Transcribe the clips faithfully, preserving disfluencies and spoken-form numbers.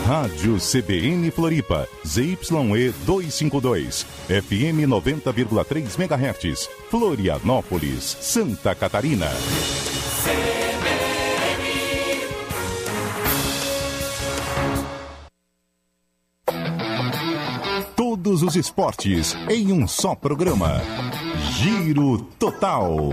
Rádio C B N Floripa, Z Y E duzentos e cinquenta e dois, F M noventa vírgula três megahertz, Florianópolis, Santa Catarina. C B N. Todos os esportes em um só programa. Giro Total.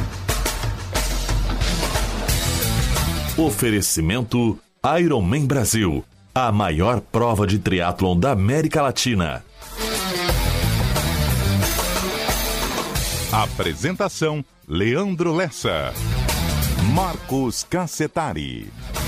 Oferecimento Ironman Brasil, a maior prova de triatlon da América Latina. Apresentação: Leandro Lessa, Marcos Cassetari.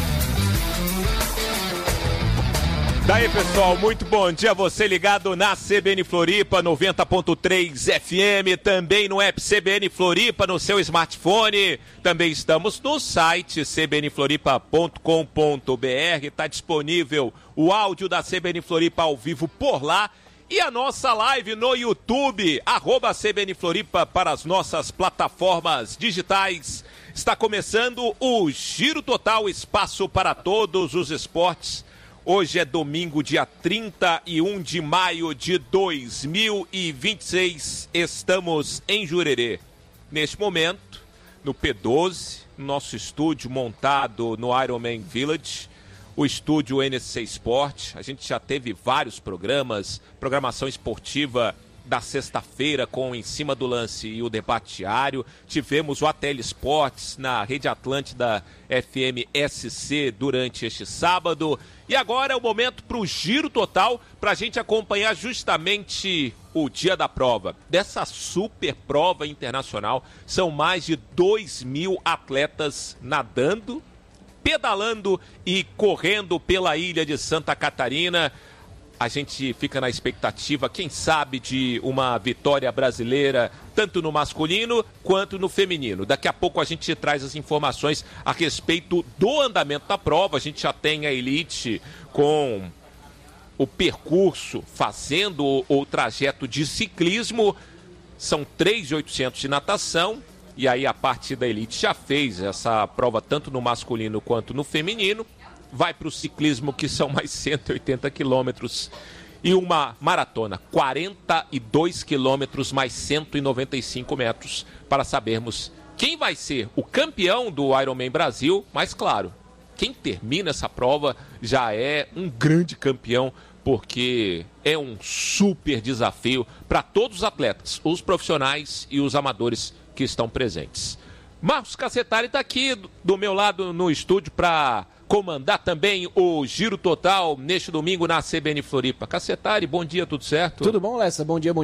Daí, pessoal, muito bom dia. Você ligado na C B N Floripa noventa ponto três F M, também no app C B N Floripa no seu smartphone. Também estamos no site c b n floripa ponto com ponto b r. Está disponível o áudio da C B N Floripa ao vivo por lá. E a nossa live no YouTube, arroba C B N Floripa para as nossas plataformas digitais. Está começando o Giro Total, espaço para todos os esportes. Hoje é domingo, dia trinta e um de maio de dois mil e vinte e seis. Estamos em Jurerê. Neste momento, no P doze, nosso estúdio montado no Ironman Village, o estúdio N S C Sport. A gente já teve vários programas, programação esportiva da sexta-feira com Em Cima do Lance e o debate diário. Tivemos o A T L Esportes na Rede Atlântida F M S C durante este sábado. E agora é o momento para o Giro Total, para a gente acompanhar justamente o dia da prova. Dessa super prova internacional, são mais de dois mil atletas nadando, pedalando e correndo pela ilha de Santa Catarina. A gente fica na expectativa, quem sabe, de uma vitória brasileira, tanto no masculino quanto no feminino. Daqui a pouco a gente traz as informações a respeito do andamento da prova. A gente já tem a elite com o percurso, fazendo o, o trajeto de ciclismo. São três mil e oitocentos de natação. E aí a parte da elite já fez essa prova tanto no masculino quanto no feminino. Vai para o ciclismo, que são mais cento e oitenta quilômetros, e uma maratona, quarenta e dois quilômetros mais cento e noventa e cinco metros, para sabermos quem vai ser o campeão do Ironman Brasil. Mas claro, quem termina essa prova já é um grande campeão, porque é um super desafio para todos os atletas, os profissionais e os amadores que estão presentes. Marcos Cassetari está aqui do meu lado no estúdio para comandar também o Giro Total neste domingo na C B N Floripa. Cassetari, bom dia, tudo certo? Tudo bom, Lessa? Bom dia, bom